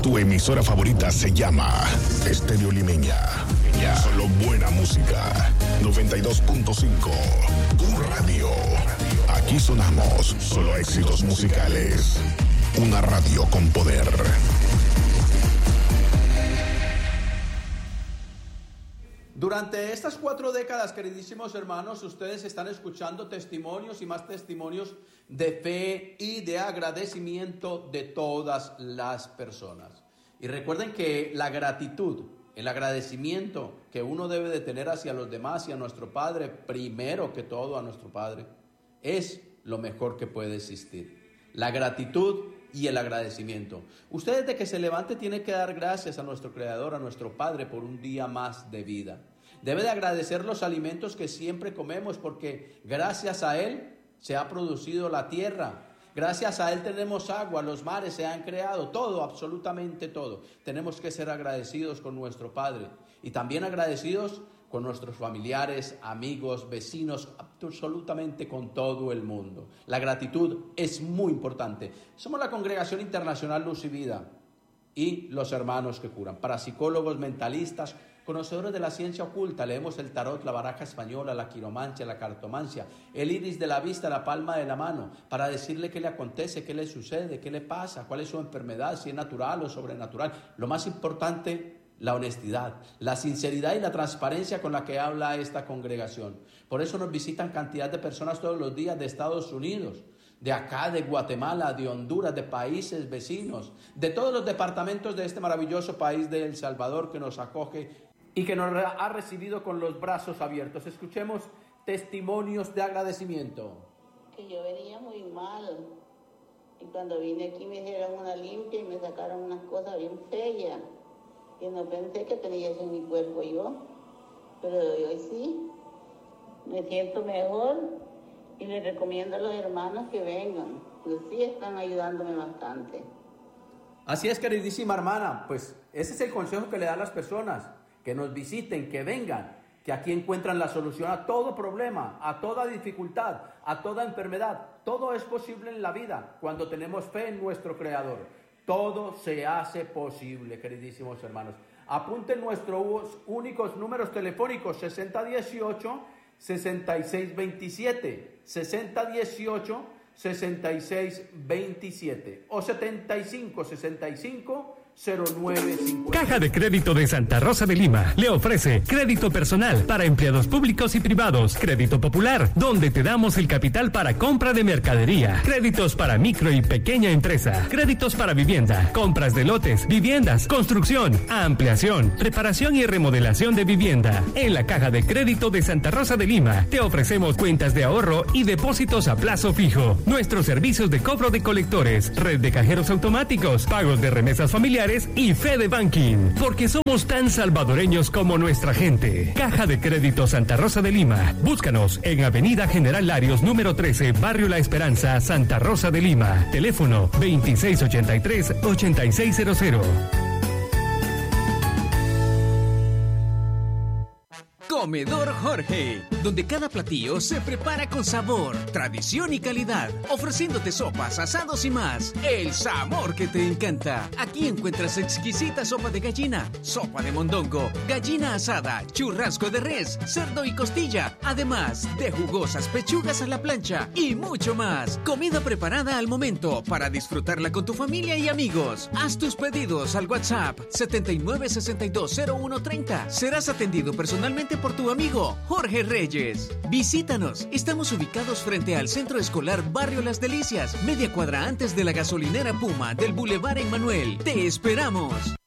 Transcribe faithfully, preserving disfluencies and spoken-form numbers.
Tu emisora favorita se llama Estéreo Limeña. Solo buena música. noventa y dos punto cinco. Tu radio. Aquí sonamos solo éxitos musicales. Una radio con poder. Durante estas cuatro décadas, queridísimos hermanos, ustedes están escuchando testimonios y más testimonios de fe y de agradecimiento de todas las personas. Y recuerden que la gratitud, el agradecimiento que uno debe de tener hacia los demás y a nuestro Padre, primero que todo a nuestro Padre, es lo mejor que puede existir. La gratitud y el agradecimiento. Usted desde que se levante tiene que dar gracias a nuestro Creador, a nuestro Padre, por un día más de vida. Debe de agradecer los alimentos que siempre comemos, porque gracias a Él se ha producido la tierra. Gracias a Él tenemos agua, los mares se han creado, todo, absolutamente todo. Tenemos que ser agradecidos con nuestro Padre y también agradecidos con nuestros familiares, amigos, vecinos, absolutamente con todo el mundo. La gratitud es muy importante. Somos la Congregación Internacional Luz y Vida y los hermanos que curan. Parapsicólogos, mentalistas, conocedores de la ciencia oculta, leemos el tarot, la baraja española, la quiromancia, la cartomancia, el iris de la vista, la palma de la mano, para decirle qué le acontece, qué le sucede, qué le pasa, cuál es su enfermedad, si es natural o sobrenatural. Lo más importante, la honestidad, la sinceridad y la transparencia con la que habla esta congregación. Por eso nos visitan cantidad de personas todos los días de Estados Unidos, de acá, de Guatemala, de Honduras, de países vecinos, de todos los departamentos de este maravilloso país de El Salvador que nos acoge y que nos ha recibido con los brazos abiertos. Escuchemos testimonios de agradecimiento. Que yo venía muy mal y cuando vine aquí me hicieron una limpia y me sacaron unas cosas bien feas. Y no pensé que tenía eso en mi cuerpo yo, pero hoy sí, me siento mejor y les recomiendo a los hermanos que vengan, pues sí están ayudándome bastante. Así es, queridísima hermana, pues ese es el consejo que le da a las personas, que nos visiten, que vengan, que aquí encuentran la solución a todo problema, a toda dificultad, a toda enfermedad. Todo es posible en la vida cuando tenemos fe en nuestro Creador. Todo se hace posible, queridísimos hermanos. Apunten nuestros únicos números telefónicos: sesenta dieciocho, sesenta y seis veintisiete, sesenta dieciocho, sesenta y seis veintisiete o setenta y cinco sesenta y cinco cero nueve cincuenta. Caja de Crédito de Santa Rosa de Lima le ofrece crédito personal para empleados públicos y privados, crédito popular, donde te damos el capital para compra de mercadería, créditos para micro y pequeña empresa, créditos para vivienda, compras de lotes, viviendas, construcción, ampliación, reparación y remodelación de vivienda. En la Caja de Crédito de Santa Rosa de Lima te ofrecemos cuentas de ahorro y depósitos a plazo fijo, nuestros servicios de cobro de colectores, red de cajeros automáticos, pagos de remesas familiares y Fede Banking, porque somos tan salvadoreños como nuestra gente. Caja de Crédito Santa Rosa de Lima. Búscanos en Avenida General Larios número trece, Barrio La Esperanza, Santa Rosa de Lima. Teléfono veintiséis ochenta y tres, ochenta y seis cero cero. Comedor Jorge, donde cada platillo se prepara con sabor, tradición y calidad, ofreciéndote sopas, asados y más. El sabor que te encanta. Aquí encuentras exquisita sopa de gallina, sopa de mondongo, gallina asada, churrasco de res, cerdo y costilla, además de jugosas pechugas a la plancha y mucho más. Comida preparada al momento para disfrutarla con tu familia y amigos. Haz tus pedidos al WhatsApp setenta y nueve sesenta y dos cero uno treinta. Serás atendido personalmente por tu amigo Jorge Reyes. Visítanos. Estamos ubicados frente al Centro Escolar Barrio Las Delicias, media cuadra antes de la gasolinera Puma del Boulevard Emmanuel. Te esperamos.